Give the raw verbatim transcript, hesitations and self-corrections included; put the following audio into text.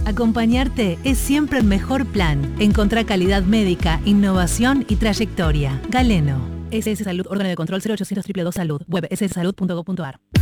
Acompañarte es siempre el mejor plan. Encontrá calidad médica, innovación y trayectoria. Galeno. S S Salud, órgano de control cero ochocientos dos dos dos Salud. Web s s salud punto gov punto ar.